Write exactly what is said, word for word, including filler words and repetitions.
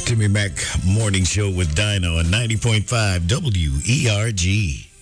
Timmy Mack Morning Show with Dino on ninety point five W E R G.